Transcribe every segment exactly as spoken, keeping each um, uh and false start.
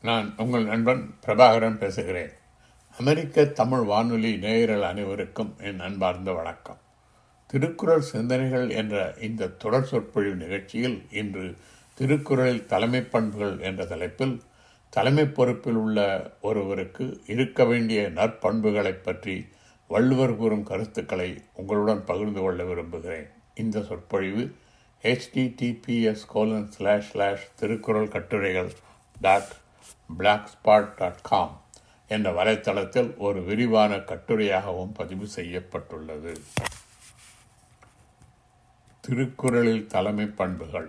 நான் உங்கள் நண்பன் பிரபாகரன் பேசுகிறேன். அமெரிக்க தமிழ் வானொலி நேயர்கள் அனைவருக்கும் என் அன்பார்ந்த வணக்கம். திருக்குறள் சிந்தனைகள் என்ற இந்த தொடர் சொற்பொழிவு நிகழ்ச்சியில் இன்று திருக்குறளில் தலைமை பண்புகள் என்ற தலைப்பில் தலைமை பொறுப்பில் உள்ள ஒருவருக்கு இருக்க வேண்டிய நற்பண்புகளை பற்றி வள்ளுவர் கூறும் கருத்துக்களை உங்களுடன் பகிர்ந்து கொள்ள விரும்புகிறேன். இந்த சொற்பொழிவு HTTPS colon slash slash Thirukkural கட்டுரைகள் dot black spot dot com என்ற வலைத்தளத்தில் ஒரு விரிவான கட்டுரையாகவும் பதிவு செய்யப்பட்டுள்ளது. திருக்குறளில் தலைமை பண்புகள்.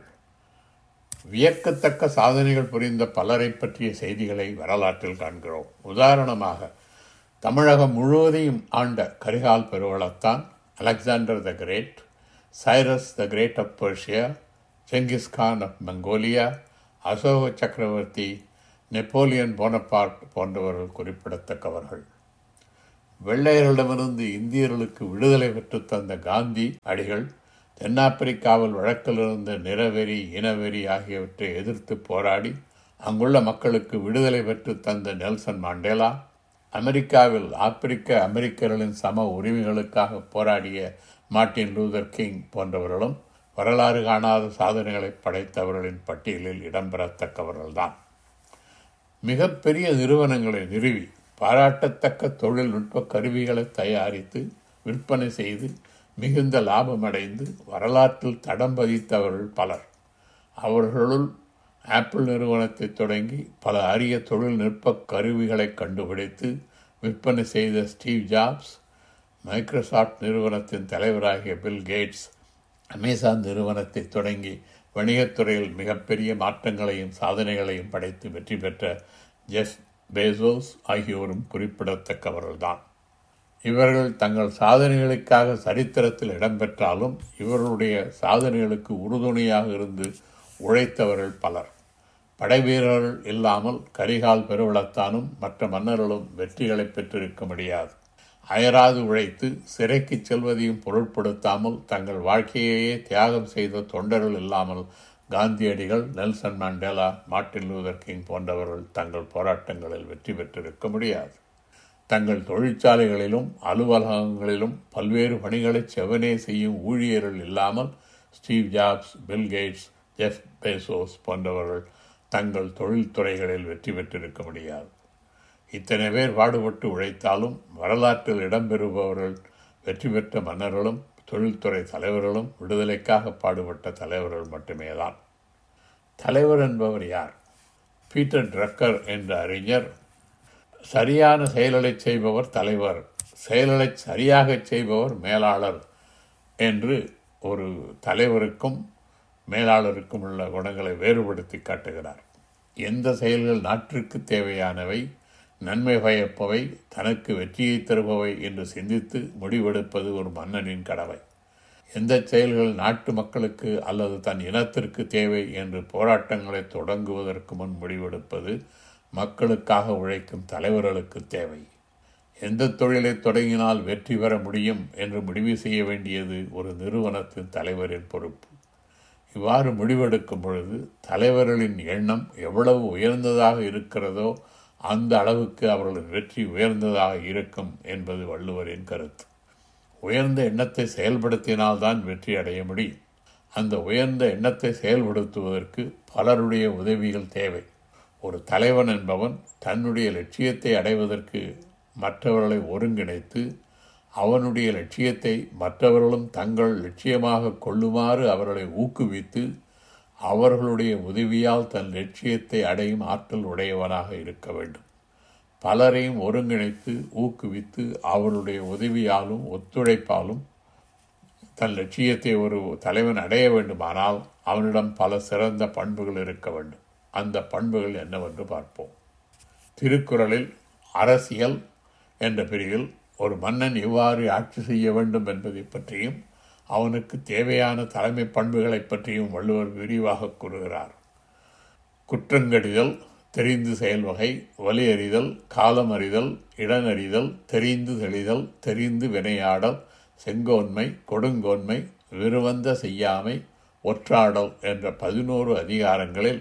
வியக்கத்தக்க சாதனைகள் புரிந்த பலரை பற்றிய செய்திகளை வரலாற்றில் காண்கிறோம். உதாரணமாக, தமிழகம் முழுவதையும் ஆண்ட Karikal Peruvalathan, Alexander the great, Cyrus the great of Persia, Genghis Khan of Mongolia, Ashoka சக்கரவர்த்தி, நெப்போலியன் போனபார்ட் போன்றவர்கள் குறிப்பிடத்தக்கவர்கள். வெள்ளையர்களிடமிருந்து இந்தியர்களுக்கு விடுதலை பெற்று தந்த காந்தி அடிகள், தென்னாப்பிரிக்காவில் வழக்கில் இருந்த நிறவெறி, இனவெறி ஆகியவற்றை எதிர்த்து போராடி அங்குள்ள மக்களுக்கு விடுதலை பெற்று தந்த நெல்சன் மாண்டேலா, அமெரிக்காவில் ஆப்பிரிக்க அமெரிக்கர்களின் சம உரிமைகளுக்காக போராடிய மார்ட்டின் லூதர் கிங் போன்றவர்களும் வரலாறு காணாத சாதனைகளை படைத்தவர்களின் பட்டியலில் இடம்பெறத்தக்கவர்கள்தான். மிகப்பெரிய நிறுவனங்களை நிறுவி பாராட்டத்தக்க தொழில்நுட்ப கருவிகளை தயாரித்து விற்பனை செய்து மிகுந்த லாபமடைந்து வரலாற்றில் தடம் பதித்தவர்கள் பலர். அவர்களுள் ஆப்பிள் நிறுவனத்தை தொடங்கி பல அரிய தொழில்நுட்ப கருவிகளை கண்டுபிடித்து விற்பனை செய்த ஸ்டீவ் ஜாப்ஸ், மைக்ரோசாஃப்ட் நிறுவனத்தின் தலைவராகிய பில் கேட்ஸ், அமேசான் நிறுவனத்தை தொடங்கி வணிகத்துறையில் மிகப்பெரிய மாற்றங்களையும் சாதனைகளையும் படைத்து வெற்றி பெற்ற ஜெஃப் பேசோஸ் ஆகியோரும் குறிப்பிடத்தக்கவர்கள்தான். இவர்கள் தங்கள் சாதனைகளுக்காக சரித்திரத்தில் இடம்பெற்றாலும் இவர்களுடைய சாதனைகளுக்கு உறுதுணையாக இருந்து உழைத்தவர்கள் பலர். படைவீரர்கள் இல்லாமல் கரிகால் பெருவளத்தானும் மற்ற மன்னர்களும் வெற்றிகளை பெற்றிருக்க முடியாது. அயராது உழைத்து சிறைக்கு செல்வதையும் பொருட்படுத்தாமல் தங்கள் வாழ்க்கையையே தியாகம் செய்த தொண்டர்கள் இல்லாமல் காந்தியடிகள், Nelson Mandela, Martin Luther king போன்றவர்கள் தங்கள் போராட்டங்களில் வெற்றி பெற்றிருக்க முடியாது. தங்கள் தொழிற்சாலைகளிலும் அலுவலகங்களிலும் பல்வேறு பணிகளை செவனே செய்யும் ஊழியர்கள் இல்லாமல் Steve jobs, bill Gates, Jeff Bezos போன்றவர்கள் தங்கள் தொழில்துறைகளில் வெற்றி பெற்றிருக்க முடியாது. இத்தனை பேர் பாடுபட்டு உழைத்தாலும் வரலாற்றில் இடம்பெறுபவர்கள் வெற்றி பெற்ற மன்னர்களும் தொழில்துறை தலைவர்களும் விடுதலைக்காக பாடுபட்ட தலைவர்கள் மட்டுமே தான். தலைவர் என்பவர் யார்? பீட்டர் ட்ரக்கர் என்ற அறிஞர், சரியான செயல்களை செய்பவர் தலைவர், செயல்களை சரியாக செய்பவர் மேலாளர் என்று ஒரு தலைவருக்கும் மேலாளருக்கும் உள்ள குணங்களை வேறுபடுத்தி காட்டுகிறார். எந்த செயல்கள் நாட்டிற்கு தேவையானவை, நன்மை பயப்பவை, தனக்கு வெற்றியை தருபவை என்று சிந்தித்து முடிவெடுப்பது ஒரு மன்னனின் கடமை. எந்த செயல்கள் நாட்டு மக்களுக்கு அல்லது தன் இனத்திற்கு தேவை என்று போராட்டங்களை தொடங்குவதற்கு முன் முடிவெடுப்பது மக்களுக்காக உழைக்கும் தலைவர்களுக்கு தேவை. எந்த தொழிலை தொடங்கினால் வெற்றி பெற முடியும் என்று முடிவு செய்ய வேண்டியது ஒரு நிறுவனத்தின் தலைவரின் பொறுப்பு. இவ்வாறு முடிவெடுக்கும் பொழுது தலைவர்களின் எண்ணம் எவ்வளவு உயர்ந்ததாக இருக்கிறதோ அந்த அளவுக்கு அவர்களின் வெற்றி உயர்ந்ததாக இருக்கும் என்பது வள்ளுவரின் கருத்து. உயர்ந்த எண்ணத்தை செயல்படுத்தினால்தான் வெற்றி அடைய முடியும். அந்த உயர்ந்த எண்ணத்தை செயல்படுத்துவதற்கு பலருடைய உதவிகள் தேவை. ஒரு தலைவன் என்பவன் தன்னுடைய லட்சியத்தை அடைவதற்கு மற்றவர்களை ஒருங்கிணைத்து அவனுடைய லட்சியத்தை மற்றவர்களும் தங்கள் லட்சியமாக கொள்ளுமாறு அவர்களை ஊக்குவித்து அவர்களுடைய உதவியால் தன் லட்சியத்தை அடையும் ஆற்றல் உடையவனாக இருக்க வேண்டும். பலரையும் ஒருங்கிணைத்து ஊக்குவித்து அவருடைய உதவியாலும் ஒத்துழைப்பாலும் தன் லட்சியத்தை ஒரு தலைவன் அடைய வேண்டுமானால் அவனிடம் பல சிறந்த பண்புகள் இருக்க வேண்டும். அந்த பண்புகள் என்னவென்று பார்ப்போம். திருக்குறளில் அரசியல் என்ற பிரிவில் ஒரு மன்னன் எவ்வாறு ஆட்சி செய்ய வேண்டும் என்பதை பற்றியும் அவனுக்கு தேவையான தலைமை பண்புகளை பற்றியும் வள்ளுவர் விரிவாக கூறுகிறார். குற்றங்கடிதல், தெரிந்து செயல்வகை, வலியறிதல், காலம் அறிதல், இடனறிதல், தெரிந்து தெளிதல், தெரிந்து வினையாடல், செங்கோன்மை, கொடுங்கோன்மை, விருவந்த செய்யாமை, ஒற்றாடல் என்ற பதினோரு அதிகாரங்களில்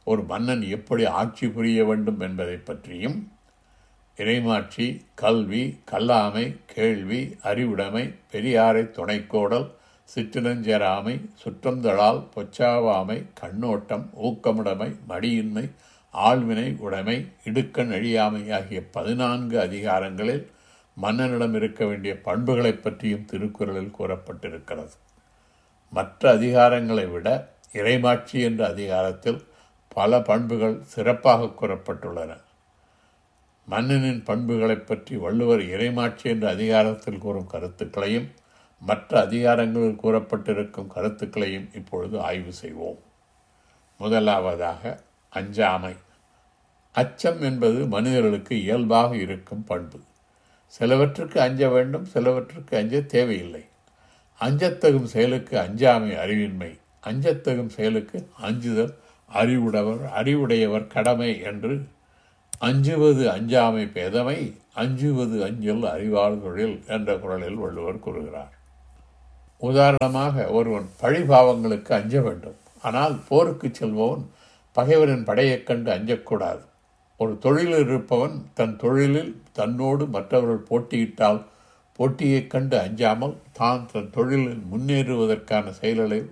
ஒரு மன்னன் எப்படி ஆட்சி புரிய வேண்டும் என்பதை பற்றியும், இறைமாட்சி, கல்வி, கல்லாமை, கேள்வி, அறிவுடைமை, பெரியாரை துணைக்கோடல், சிற்றினஞ்சேராமை, சுற்றந்தழால், பொச்சாவாமை, கண்ணோட்டம், ஊக்கமுடைமை, மடியின்மை, ஆள்வினை உடைமை, இடுக்கண் அழியாமை ஆகிய பதினான்கு அதிகாரங்களில் மன்னனிடம் இருக்க வேண்டிய பண்புகளை பற்றியும் திருக்குறளில் கூறப்பட்டிருக்கிறது. மற்ற அதிகாரங்களை விட இறைமாட்சி என்ற அதிகாரத்தில் பல பண்புகள் சிறப்பாக கூறப்பட்டுள்ளன. மன்னனின் பண்புகளை பற்றி வள்ளுவர் இறைமாட்சி என்ற அதிகாரத்தில் கூறும் கருத்துக்களையும் மற்ற அதிகாரங்களில் கூறப்பட்டிருக்கும் கருத்துக்களையும் இப்பொழுது ஆய்வு செய்வோம். முதலாவதாக அஞ்சாமை. அச்சம் என்பது மனிதர்களுக்கு இயல்பாக இருக்கும் பண்பு. சிலவற்றுக்கு அஞ்ச வேண்டும், சிலவற்றுக்கு அஞ்ச தேவையில்லை. அஞ்சத்தகும் செயலுக்கு அஞ்சாமை அறிவின்மை, அஞ்சத்தகும் செயலுக்கு அஞ்சுதல் அறிவுடையவர் அறிவுடையவர் கடமை என்று அஞ்சுவது அஞ்சாமை பேதமை, அஞ்சுவது அஞ்சல் அறிவாள் தொழில் என்ற குறளில் வள்ளுவர் கூறுகிறார். உதாரணமாக, ஒருவன் பழிபாவங்களுக்கு அஞ்ச வேண்டும். ஆனால் போருக்கு செல்பவன் பகைவரின் படையைக் கண்டு அஞ்சக்கூடாது. ஒரு தொழிலில் இருப்பவன் தன் தொழிலில் தன்னோடு மற்றவர்கள் போட்டியிட்டால் போட்டியைக் கண்டு அஞ்சாமல் தான் தன் தொழிலில் முன்னேறுவதற்கான செயல்களை